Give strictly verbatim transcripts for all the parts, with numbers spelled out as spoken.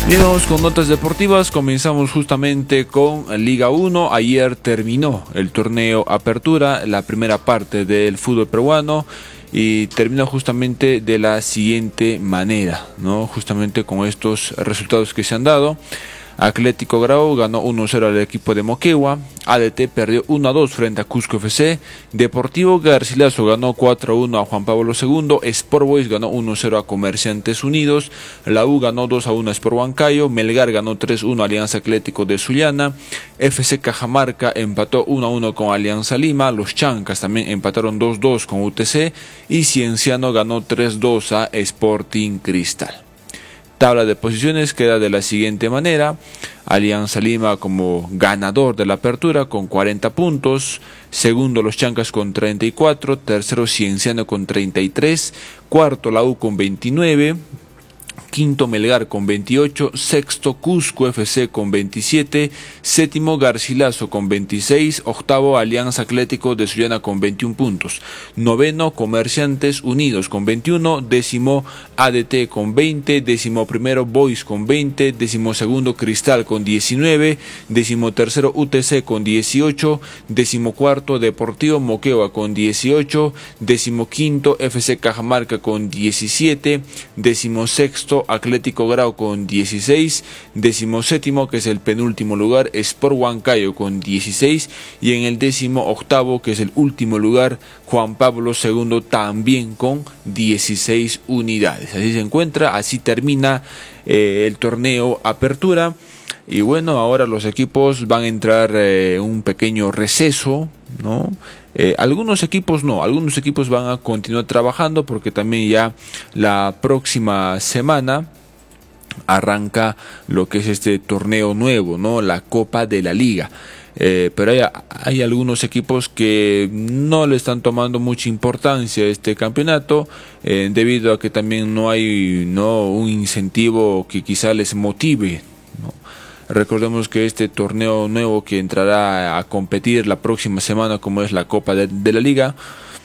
Bien, vamos con notas deportivas. Comenzamos justamente con Liga uno. Ayer terminó el torneo Apertura, la primera parte del fútbol peruano, y terminó justamente de la siguiente manera, ¿no? Justamente con estos resultados que se han dado. Atlético Grau ganó uno a cero al equipo de Moquegua. A D T perdió uno a dos frente a Cusco F C. Deportivo Garcilaso ganó cuatro a uno a Juan Pablo segundo. Sport Boys ganó uno a cero a Comerciantes Unidos. La U ganó dos a uno a Sport Huancayo. Melgar ganó tres a uno a Alianza Atlético de Sullana. F C Cajamarca empató uno a uno con Alianza Lima. Los Chancas también empataron dos a dos con U T C. Y Cienciano ganó tres a dos a Sporting Cristal. Tabla de posiciones queda de la siguiente manera: Alianza Lima como ganador de la apertura con cuarenta puntos, segundo Los Chancas con treinta y cuatro, tercero Cienciano con treinta y tres, cuarto la U con veintinueve, quinto Melgar con veintiocho, sexto Cusco F C con veintisiete, séptimo Garcilaso con veintiséis, octavo Alianza Atlético de Sullana con veintiún puntos, noveno Comerciantes Unidos con veintiuno, décimo A D T con veinte, décimo primero Boys con veinte, décimo segundo Cristal con diecinueve, décimo tercero U T C con dieciocho, décimo cuarto Deportivo Moquegua con dieciocho, décimo quinto F C Cajamarca con diecisiete, décimo sexto Atlético Grau con dieciséis, décimo séptimo, que es el penúltimo lugar, Sport Huancayo con dieciséis, y en el décimo octavo, que es el último lugar, Juan Pablo segundo también con dieciséis unidades. Así se encuentra, así termina eh, el torneo Apertura. Y bueno, ahora los equipos van a entrar en eh, un pequeño receso, ¿no? Eh, algunos equipos no, algunos equipos van a continuar trabajando porque también ya la próxima semana arranca lo que es este torneo nuevo, ¿no? La Copa de la Liga. Eh, pero hay, hay algunos equipos que no le están tomando mucha importancia a este campeonato, eh, debido a que también no hay no un incentivo que quizá les motive, ¿no? Recordemos que este torneo nuevo que entrará a competir la próxima semana, como es la Copa de, de la Liga,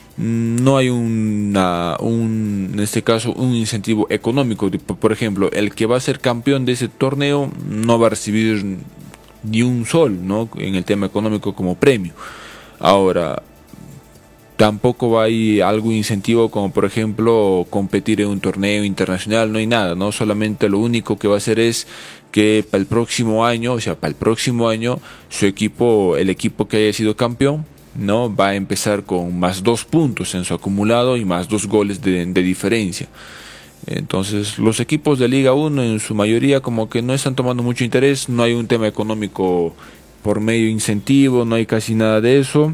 no hay una, un, en este caso un incentivo económico. Por ejemplo, el que va a ser campeón de ese torneo no va a recibir ni un sol, ¿no?, en el tema económico como premio. Ahora, tampoco hay algún incentivo como por ejemplo competir en un torneo internacional, no hay nada, ¿no? Solamente lo único que va a hacer es que para el próximo año, o sea, para el próximo año, su equipo, el equipo que haya sido campeón, ¿no?, va a empezar con más dos puntos en su acumulado y más dos goles de, de diferencia. Entonces, los equipos de Liga uno en su mayoría como que no están tomando mucho interés, no hay un tema económico por medio de incentivo, no hay casi nada de eso.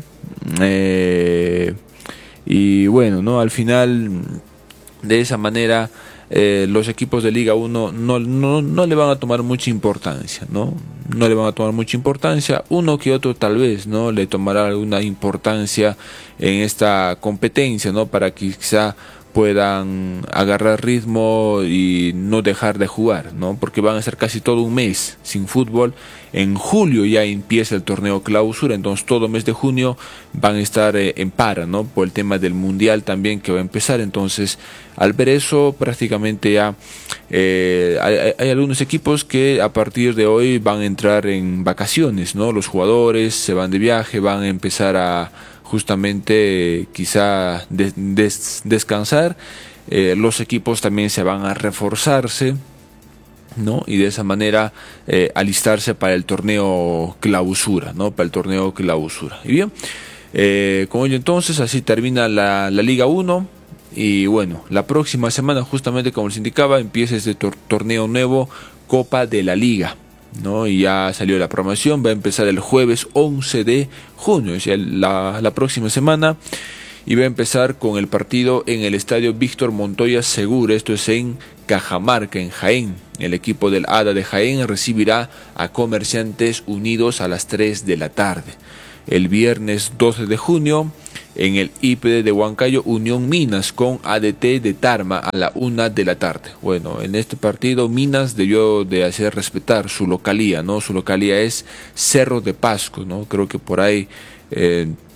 Eh, y bueno, ¿no?, al final, de esa manera, eh, los equipos de Liga uno no, no, no le van a tomar mucha importancia, ¿no? No le van a tomar mucha importancia. Uno que otro tal vez, ¿no?, le tomará alguna importancia en esta competencia, ¿no?, para que quizá puedan agarrar ritmo y no dejar de jugar, ¿no?, porque van a ser casi todo un mes sin fútbol. En julio ya empieza el torneo Clausura, entonces todo mes de junio van a estar eh, en para, ¿no?, por el tema del mundial también que va a empezar. Entonces, al ver eso, prácticamente ya eh, hay, hay algunos equipos que a partir de hoy van a entrar en vacaciones, ¿no? Los jugadores se van de viaje, van a empezar a justamente quizá des, des, descansar. Eh, los equipos también se van a reforzarse, ¿no?, y de esa manera eh, alistarse para el torneo Clausura, ¿no?, para el torneo Clausura. Y bien, eh, con ello entonces así termina la, la Liga uno. Y bueno, la próxima semana, justamente como les indicaba, empieza este tor torneo nuevo, Copa de la Liga, ¿no? Y ya salió la programación, va a empezar el jueves once de junio, o sea, la, la próxima semana, y va a empezar con el partido en el estadio Víctor Montoya Segura. Esto es en Cajamarca, en Jaén. El equipo del Hada de Jaén recibirá a Comerciantes Unidos a las tres de la tarde. El viernes doce de junio, en el I P D de Huancayo, Unión Minas con A D T de Tarma a la una de la tarde. Bueno, en este partido Minas debió de hacer respetar su localía, ¿no? Su localía es Cerro de Pasco, ¿no? Creo que por ahí eh,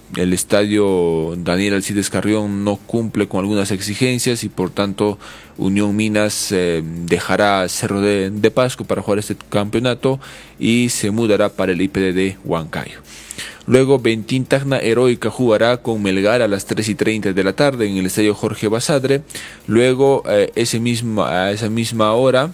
el estadio Daniel Alcides Carrión no cumple con algunas exigencias y por tanto Unión Minas eh, dejará Cerro de, de Pasco para jugar este campeonato y se mudará para el I P D de Huancayo. Luego Bentín Tacna Heroica jugará con Melgar a las tres y treinta de la tarde en el estadio Jorge Basadre. Luego eh, ese mismo, a esa misma hora,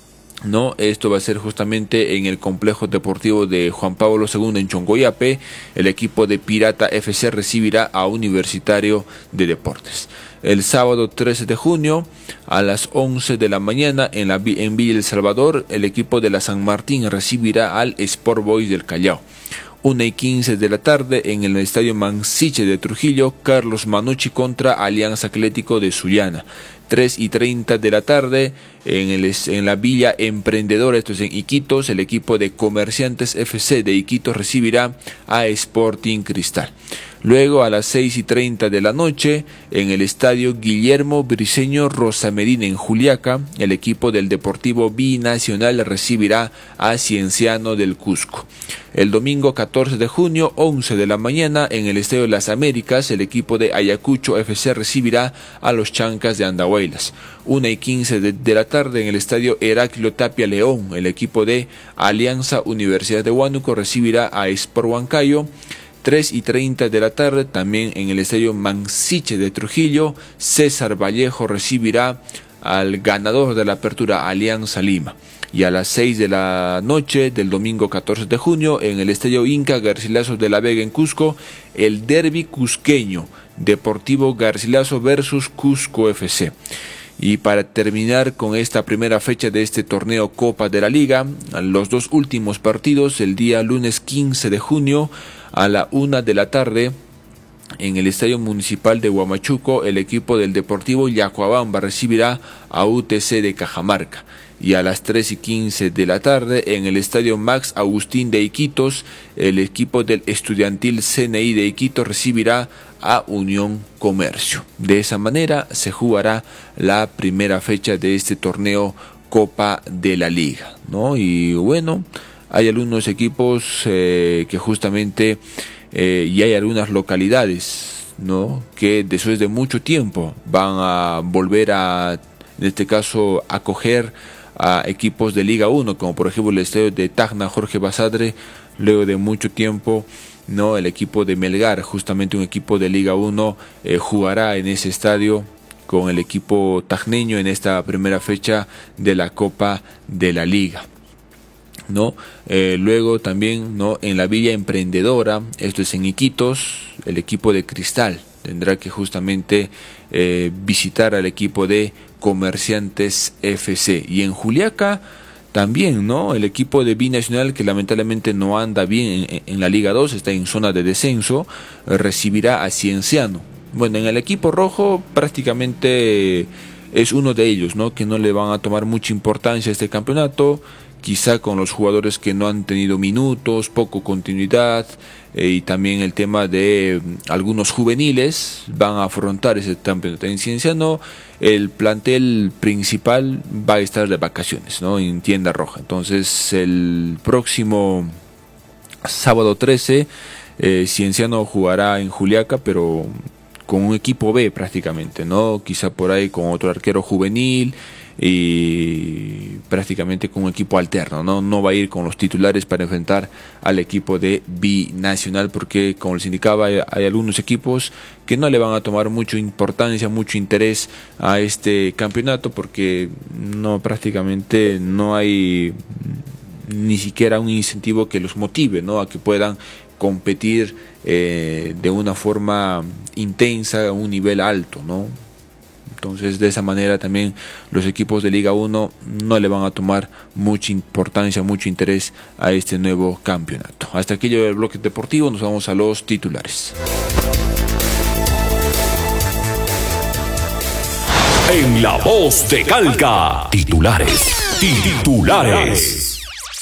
no, esto va a ser justamente en el complejo deportivo de Juan Pablo segundo en Chongoyape. El equipo de Pirata F C recibirá a Universitario de Deportes. El sábado trece de junio a las once de la mañana en, la, en Villa El Salvador, el equipo de la San Martín recibirá al Sport Boys del Callao. una y quince de la tarde en el estadio Mansiche de Trujillo, Carlos Manucci contra Alianza Atlético de Sullana. tres y treinta de la tarde en, el, en la Villa Emprendedora, esto es en Iquitos, el equipo de Comerciantes F C de Iquitos recibirá a Sporting Cristal. Luego a las seis y treinta de la noche en el estadio Guillermo Briceño Rosamedina en Juliaca, el equipo del Deportivo Binacional recibirá a Cienciano del Cusco. El domingo catorce de junio, once de la mañana, en el estadio Las Américas, el equipo de Ayacucho F C recibirá a los Chancas de Andahuaylas. una y quince de, de la tarde en el estadio Heraclio Tapia León, el equipo de Alianza Universidad de Huánuco recibirá a Sport Huancayo. tres y treinta de la tarde también en el estadio Mansiche de Trujillo, César Vallejo recibirá al ganador de la apertura, Alianza Lima. Y a las seis de la noche del domingo catorce de junio en el estadio Inca Garcilaso de la Vega en Cusco, el derbi cusqueño, Deportivo Garcilaso versus Cusco F C. Y para terminar con esta primera fecha de este torneo Copa de la Liga, los dos últimos partidos el día lunes quince de junio a la una de la tarde en el Estadio Municipal de Huamachuco, el equipo del Deportivo Yacuabamba recibirá a U T C de Cajamarca. Y a las tres y quince de la tarde en el Estadio Max Agustín de Iquitos, el equipo del Estudiantil C N I de Iquitos recibirá a Unión Comercio. De esa manera se jugará la primera fecha de este torneo Copa de la Liga, ¿no? Y bueno, hay algunos equipos eh, que justamente eh, y hay algunas localidades, ¿no?, que después de mucho tiempo van a volver a, en este caso, acoger a equipos de Liga uno, como por ejemplo el estadio de Tacna Jorge Basadre, luego de mucho tiempo, no, el equipo de Melgar, justamente un equipo de Liga uno, eh, jugará en ese estadio con el equipo tacneño en esta primera fecha de la Copa de la Liga, ¿no? Eh, luego también, ¿no?, en la Villa Emprendedora, esto es en Iquitos, el equipo de Cristal tendrá que justamente eh, visitar al equipo de Comerciantes F C. Y en Juliaca también, ¿no?, el equipo de Binacional, que lamentablemente no anda bien en, en la Liga dos, está en zona de descenso, eh, recibirá a Cienciano. Bueno, en el equipo rojo prácticamente es uno de ellos, ¿no?, que no le van a tomar mucha importancia a este campeonato, quizá con los jugadores que no han tenido minutos, poco continuidad, eh, y también el tema de eh, algunos juveniles van a afrontar ese campeonato. En Cienciano el plantel principal va a estar de vacaciones, ¿no?, en Tienda Roja. Entonces el próximo sábado trece eh, Cienciano jugará en Juliaca, pero con un equipo B prácticamente, ¿no?, quizá por ahí con otro arquero juvenil y prácticamente con un equipo alterno, ¿no? No va a ir con los titulares para enfrentar al equipo de Binacional, porque como les indicaba, hay, hay algunos equipos que no le van a tomar mucha importancia, mucho interés a este campeonato, porque no, prácticamente no hay ni siquiera un incentivo que los motive, ¿no?, a que puedan competir eh, de una forma intensa, a un nivel alto, ¿no? Entonces de esa manera también los equipos de Liga uno no le van a tomar mucha importancia, mucho interés a este nuevo campeonato. Hasta aquí el bloque deportivo, nos vamos a los titulares. En la voz de Calca, titulares, titulares.